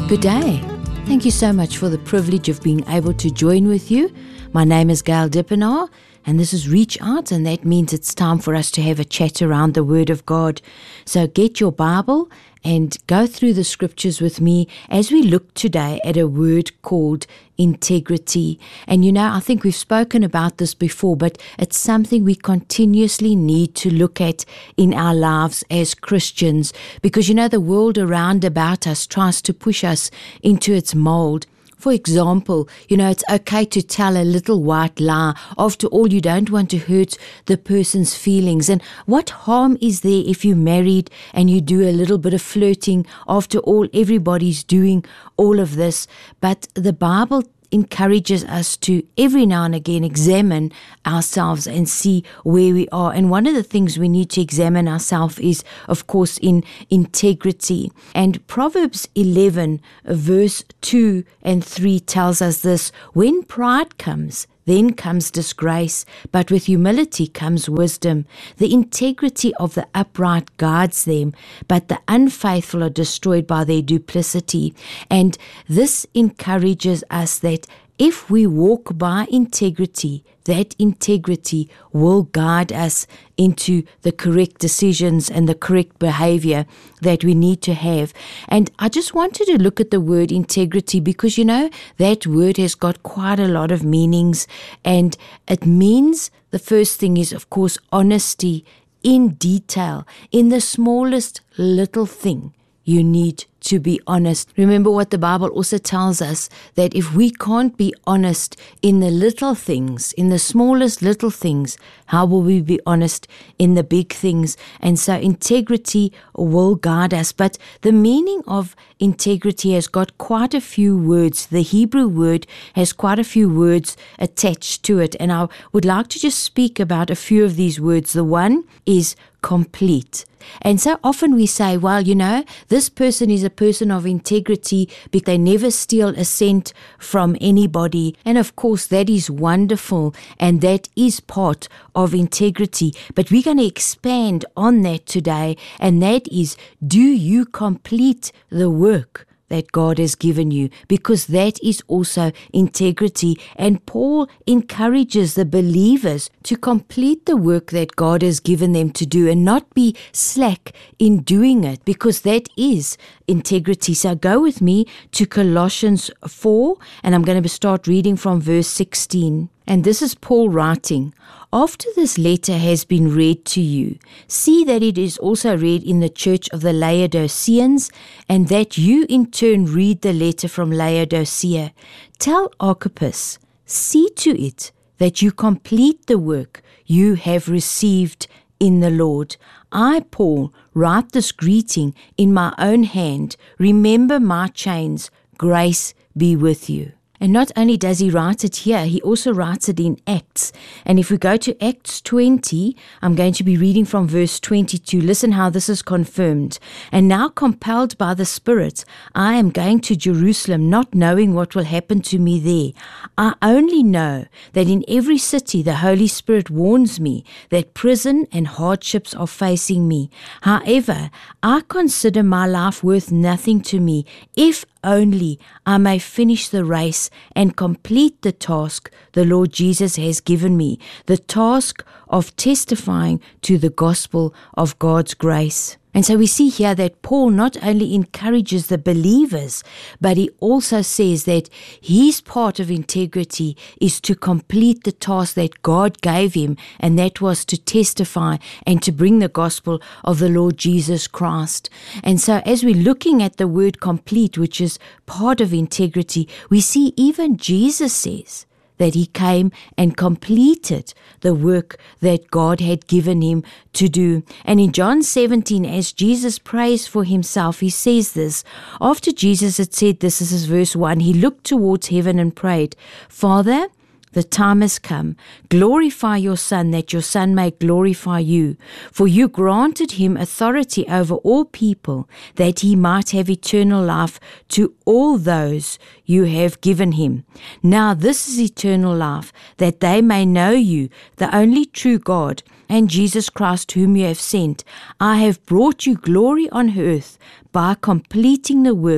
Good day. Thank you so much for the privilege of being able to join with you. My name is Gail Dippenaar, and this is Reach Out, and that means it's time for us to have a chat around the Word of God. So get your Bible and go through the scriptures with me as we look today at a word called integrity. And I think we've spoken about this before, but it's something we continuously need to look at in our lives as Christians, because the world around about us tries to push us into its mold. For example, it's okay to tell a little white lie. After all, you don't want to hurt the person's feelings. And what harm is there if you're married and you do a little bit of flirting? After all, everybody's doing all of this. But the Bible encourages us to every now and again examine ourselves and see where we are. And one of the things we need to examine ourselves is, of course, in integrity. And Proverbs 11 verse 2 and 3 tells us this: when pride comes, then comes disgrace, but with humility comes wisdom. The integrity of the upright guides them, but the unfaithful are destroyed by their duplicity. And this encourages us that if we walk by integrity, that integrity will guide us into the correct decisions and the correct behavior that we need to have. And I just wanted to look at the word integrity because, that word has got quite a lot of meanings. And it means, the first thing is, of course, honesty in detail, in the smallest little thing. You need to be honest. Remember what the Bible also tells us, that if we can't be honest in the little things, in the smallest little things, how will we be honest in the big things? And so integrity will guide us. But the meaning of integrity has got quite a few words. The Hebrew word has quite a few words attached to it. And I would like to just speak about a few of these words. The one is complete. And so often we say, well, this person is a person of integrity because they never steal a cent from anybody. And of course, that is wonderful, and that is part of integrity. But we're going to expand on that today, and that is, do you complete the work that God has given you? Because that is also integrity. And Paul encourages the believers to complete the work that God has given them to do and not be slack in doing it, because that is integrity. So go with me to Colossians 4, and I'm going to start reading from verse 16. And this is Paul writing: after this letter has been read to you, see that it is also read in the church of the Laodiceans, and that you in turn read the letter from Laodicea. Tell Archippus, see to it that you complete the work you have received in the Lord. I, Paul, write this greeting in my own hand. Remember my chains. Grace be with you. And not only does he write it here, he also writes it in Acts. And if we go to Acts 20, I'm going to be reading from verse 22. Listen how this is confirmed. And now, compelled by the Spirit, I am going to Jerusalem, not knowing what will happen to me there. I only know that in every city the Holy Spirit warns me that prison and hardships are facing me. However, I consider my life worth nothing to me, if only I may finish the race and complete the task the Lord Jesus has given me, the task of testifying to the gospel of God's grace. And so we see here that Paul not only encourages the believers, but he also says that his part of integrity is to complete the task that God gave him, and that was to testify and to bring the gospel of the Lord Jesus Christ. And so as we're looking at the word complete, which is part of integrity, we see even Jesus says that he came and completed the work that God had given him to do. And in John 17, as Jesus prays for himself, he says this. After Jesus had said this is verse 1, he looked towards heaven and prayed, Father, the time has come. Glorify your Son, that your Son may glorify you. For you granted him authority over all people, that he might have eternal life to all those you have given him. Now this is eternal life, that they may know you, the only true God, and Jesus Christ whom you have sent. I have brought you glory on earth by completing the work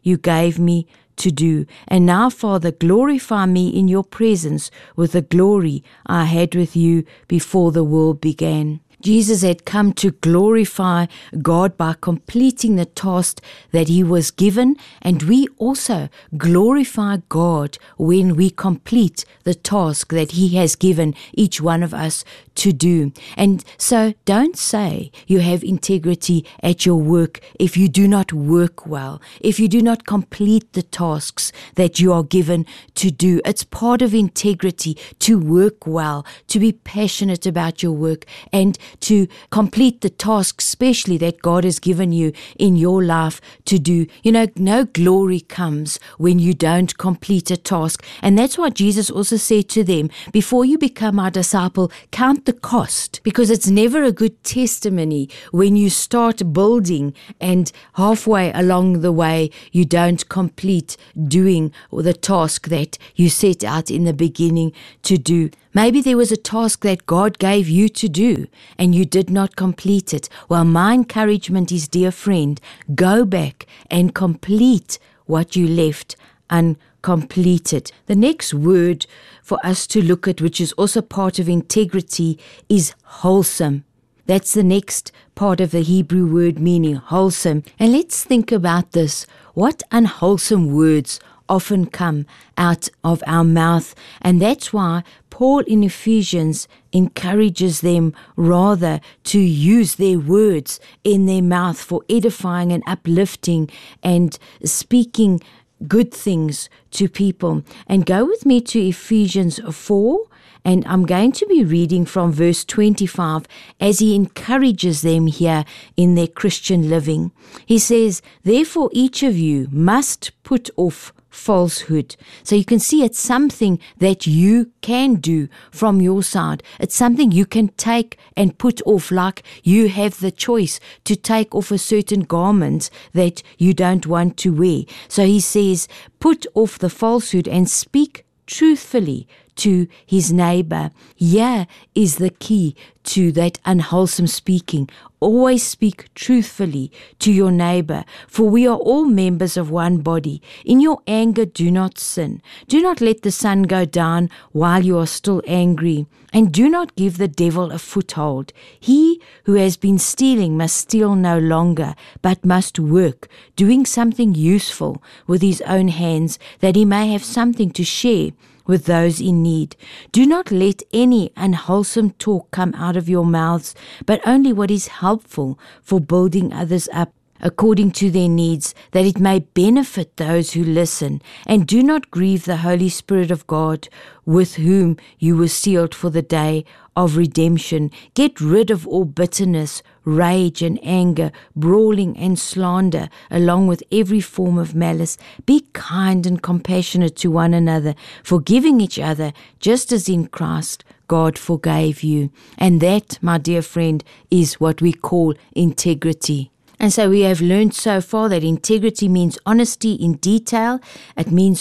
you gave me to do. And now, Father, glorify me in your presence with the glory I had with you before the world began. Jesus had come to glorify God by completing the task that he was given, and we also glorify God when we complete the task that he has given each one of us to do. And so don't say you have integrity at your work if you do not work well, if you do not complete the tasks that you are given to do. It's part of integrity to work well, to be passionate about your work, and to complete the task, especially that God has given you in your life to do. You know, no glory comes when you don't complete a task. And that's why Jesus also said to them, before you become my disciple, count the cost, because it's never a good testimony when you start building and halfway along the way you don't complete doing the task that you set out in the beginning to do. Maybe there was a task that God gave you to do and you did not complete it. Well, my encouragement is, dear friend, go back and complete what you left uncompleted. The next word for us to look at, which is also part of integrity, is wholesome. That's the next part of the Hebrew word meaning wholesome. And let's think about this. What unwholesome words often come out of our mouth? And that's why Paul in Ephesians encourages them rather to use their words in their mouth for edifying and uplifting and speaking good things to people. And go with me to Ephesians 4. And I'm going to be reading from verse 25 as he encourages them here in their Christian living. He says, therefore each of you must put off falsehood. So you can see it's something that you can do from your side. It's something you can take and put off, like you have the choice to take off a certain garment that you don't want to wear. So he says, put off the falsehood and speak truthfully to his neighbor. Here is the key to that unwholesome speaking. Always speak truthfully to your neighbor, for we are all members of one body. In your anger, do not sin. Do not let the sun go down while you are still angry, and do not give the devil a foothold. He who has been stealing must steal no longer, but must work, doing something useful with his own hands, that he may have something to share with those in need. Do not let any unwholesome talk come out of your mouths, but only what is helpful for building others up according to their needs, that it may benefit those who listen. And do not grieve the Holy Spirit of God, with whom you were sealed for the day of redemption. Get rid of all bitterness, rage and anger, brawling and slander, along with every form of malice. Be kind and compassionate to one another, forgiving each other, just as in Christ God forgave you. And that, my dear friend, is what we call integrity. And so we have learned so far that integrity means honesty in detail. It means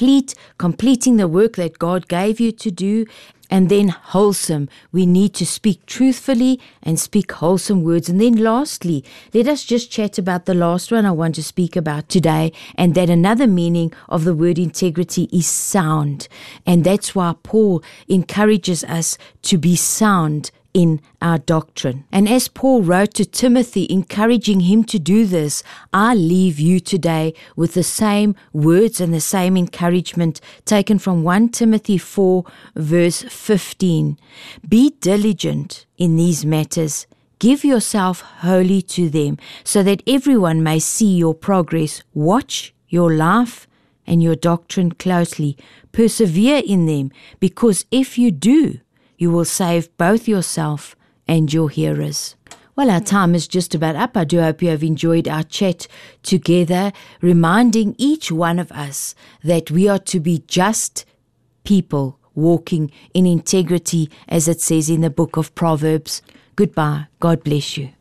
completing the work that God gave you to do. And then wholesome. We need to speak truthfully and speak wholesome words. And then lastly, let us just chat about the last one I want to speak about today. And that another meaning of the word integrity is sound. And that's why Paul encourages us to be sound in our doctrine. And as Paul wrote to Timothy, encouraging him to do this, I leave you today with the same words and the same encouragement taken from 1 Timothy 4 verse 15. Be diligent in these matters. Give yourself wholly to them, so that everyone may see your progress. Watch your life and your doctrine closely. Persevere in them, because if you do, you will save both yourself and your hearers. Well, our time is just about up. I do hope you have enjoyed our chat together, reminding each one of us that we are to be just people walking in integrity, as it says in the book of Proverbs. Goodbye. God bless you.